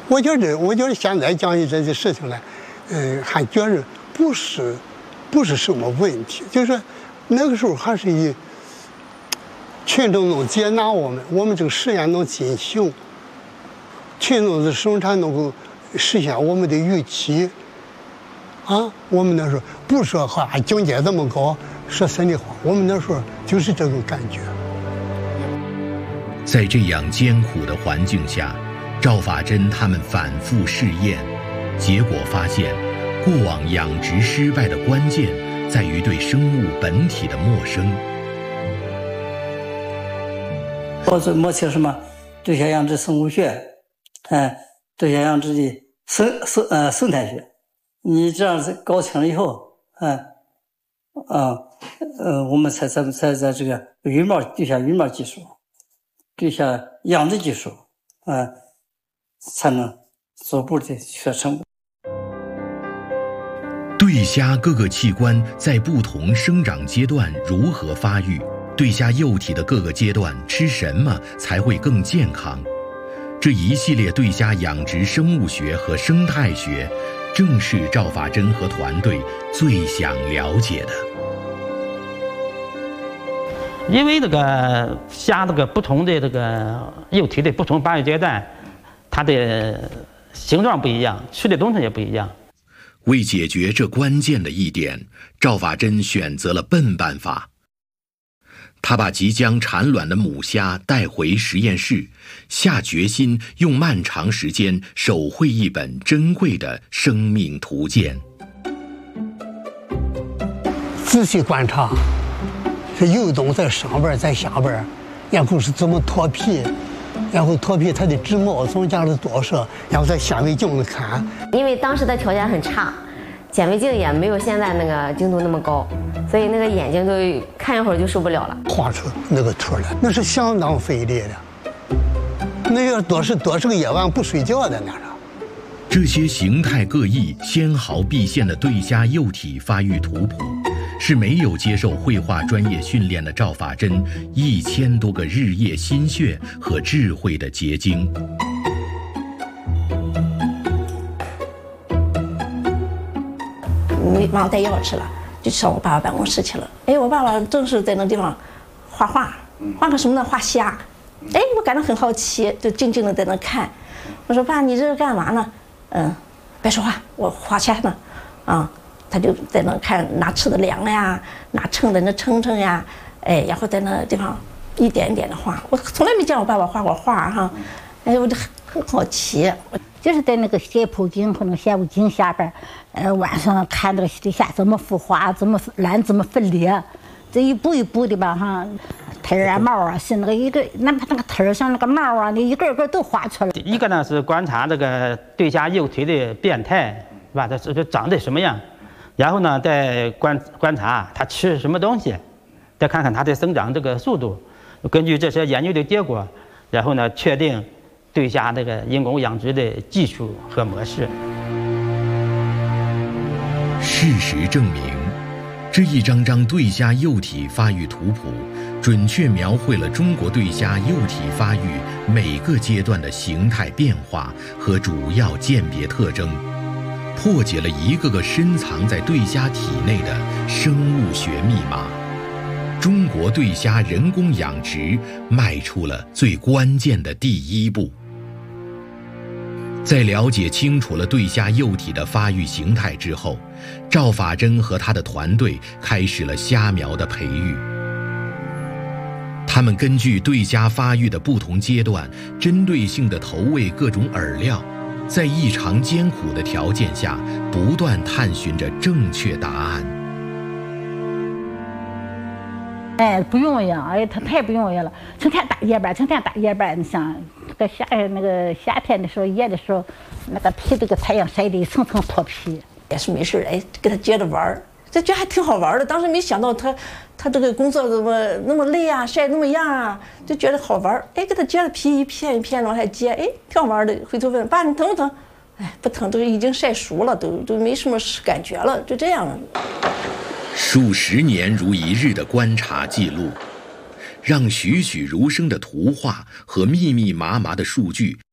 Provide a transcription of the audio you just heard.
我觉得现在讲起这些事情来，还觉得不是什么问题，就是说那个时候还是以群众能接纳我们这个实验能进行，群众的生产能够实现我们的预期。我们那时候不说境界这么高，说心里话，我们那时候就是这种感觉。 在这样艰苦的环境下，赵法珍他们反复试验，结果发现，过往养殖失败的关键在于对生物本体的陌生。 摸起什么对象养殖生物学，对象养殖的生态学。你这样子搞清了以后，我们才在这个对象羽毛技术、对象养殖技术，才能逐步的学成。 对虾各个器官在不同生长阶段如何发育？对虾幼体的各个阶段吃什么才会更健康？这一系列对虾养殖生物学和生态学，正是赵法珍和团队最想了解的。 因为这个虾这个不同的这个幼体的不同发育阶段，它的形状不一样，吃的东西也不一样。 为解决这关键的一点，赵法珍选择了笨办法。他把即将产卵的母虾带回实验室，下决心用漫长时间手绘一本珍贵的生命图鉴。 仔细观察，这幼动在上边在下边，然后是怎么脱皮，然后脱皮它的直毛从家里多少，然后在显微镜里看。 因为当时的条件很差，显微镜也没有现在那个精度那么高，所以那个眼睛都看一会儿就受不了了。 画出那个图来，那是相当费力的。那个多是个夜晚不睡觉的那是。 这些形态各异、纤毫毕现的对虾幼体发育图谱，是没有接受绘画专业训练的赵法珍1000多个日夜心血和智慧的结晶。 没忘带药吃了，就上我爸爸办公室去了。我爸爸正是在那地方画画，画个什么呢？画虾。我感到很好奇，就静静的在那看。我说爸，你这是干嘛呢？别说话，我画虾呢。他就在那看，拿尺子量呀，拿秤在那称呀，然后在那地方一点一点的画。我从来没见我爸爸画过画哈，我就很好奇。 就是在那个解剖镜和那个显微镜下边，晚上看这个虾怎么孵化，怎么卵怎么分裂，这一步一步的吧哈，头啊毛啊是那个一个，哪怕那个头像那个毛啊，你一个个都画出来。 一个呢是观察这个对虾幼体的变态，是吧？它是长得什么样，然后呢再观察它吃什么东西，再看看它的生长这个速度，根据这些研究的结果，然后呢确定对虾这个人工养殖的技术和模式。 事实证明，这一张张对虾幼体发育图谱，准确描绘了中国对虾幼体发育每个阶段的形态变化和主要鉴别特征，破解了一个个深藏在对虾体内的生物学密码。中国对虾人工养殖迈出了最关键的第一步。在了解清楚了对虾幼体的发育形态之后，赵法珍和他的团队开始了虾苗的培育。他们根据对虾发育的不同阶段，针对性地投喂各种饵料，在异常艰苦的条件下，不断探寻着正确答案。 不容易啊！他太不容易了，成天打夜班，成天打夜班。你想，那个夏天的时候，夜的时候，那个皮这个太阳晒的一层层脱皮。 也是没事，给他接着玩，这觉得还挺好玩的。当时没想到他这个工作怎么那么累啊，晒那么样啊，就觉得好玩。给他接了皮一片一片往下接，挺好玩的。回头问爸，你疼不疼？不疼，都已经晒熟了，都没什么感觉了，就这样。 数十年如一日的观察记录，让栩栩如生的图画和密密麻麻的数据